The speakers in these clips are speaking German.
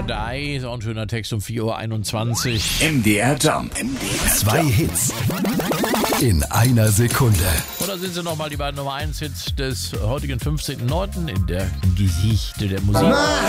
Die, so ein schöner Text um 4:21 Uhr. MDR Jump. Zwei Hits in einer Sekunde. Und da sind sie nochmal, die beiden Nummer 1 Hits des heutigen 15.09. in der Geschichte der Musik.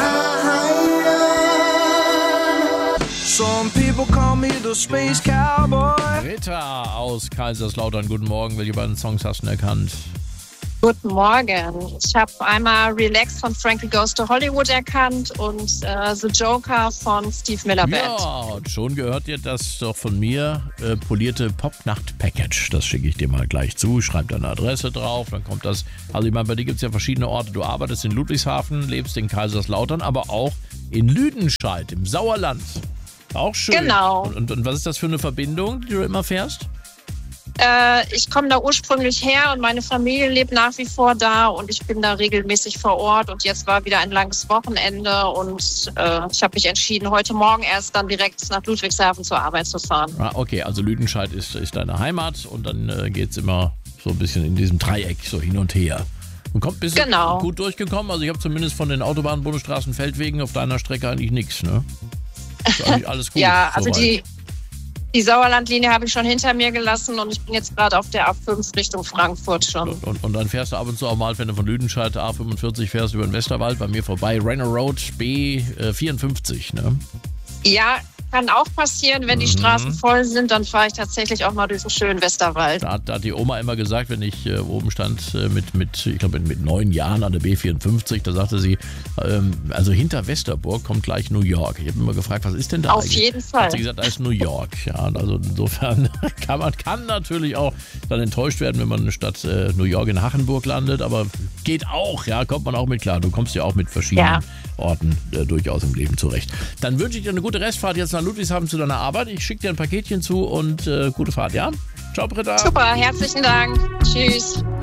Some people call me the Space Cowboy. Britta aus Kaiserslautern, guten Morgen. Welche beiden Songs hast du denn erkannt? Guten Morgen. Ich habe einmal Relax von Frankie Goes to Hollywood erkannt und The Joker von Steve Miller Band. Ja, und schon gehört dir das doch von mir polierte Popnacht-Package. Das schicke ich dir mal gleich zu. Schreib deine Adresse drauf, dann kommt das. Also ich meine, bei dir gibt es ja verschiedene Orte. Du arbeitest in Ludwigshafen, lebst in Kaiserslautern, aber auch in Lüdenscheid im Sauerland. Auch schön. Genau. Und was ist das für eine Verbindung, die du immer fährst? Ich komme da ursprünglich her und meine Familie lebt nach wie vor da und ich bin da regelmäßig vor Ort und jetzt war wieder ein langes Wochenende und ich habe mich entschieden, heute Morgen erst dann direkt nach Ludwigshafen zur Arbeit zu fahren. Ah, okay, also Lüdenscheid ist deine Heimat und dann geht es immer so ein bisschen in diesem Dreieck so hin und her. Und bist du gut durchgekommen? Also ich habe zumindest von den Autobahnen, Bundesstraßen, Feldwegen auf deiner Strecke eigentlich nichts, ne? Ist eigentlich alles gut. Ja, also die Sauerlandlinie habe ich schon hinter mir gelassen und ich bin jetzt gerade auf der A5 Richtung Frankfurt schon. Und dann fährst du ab und zu auch mal, wenn du von Lüdenscheid A45 fährst, über den Westerwald bei mir vorbei, Renner Road B54, ne? Ja, kann auch passieren, wenn die Straßen voll sind, dann fahre ich tatsächlich auch mal durch den schönen Westerwald. Da hat die Oma immer gesagt, wenn ich oben stand ich glaube mit 9 Jahren an der B54, da sagte sie, also hinter Westerburg kommt gleich New York. Ich habe immer gefragt, was ist denn da Auf eigentlich? jeden Fall. Hat sie gesagt, da ist New York. Ja, also insofern kann natürlich auch dann enttäuscht werden, wenn man statt New York in Hachenburg landet, aber geht auch, ja, kommt man auch mit klar. Du kommst ja auch mit verschiedenen Orten durchaus im Leben zurecht. Dann wünsche ich dir eine gute Restfahrt jetzt nach Ludwigshafen zu deiner Arbeit. Ich schicke dir ein Paketchen zu und gute Fahrt, ja? Ciao, Britta. Super, herzlichen Dank. Tschüss.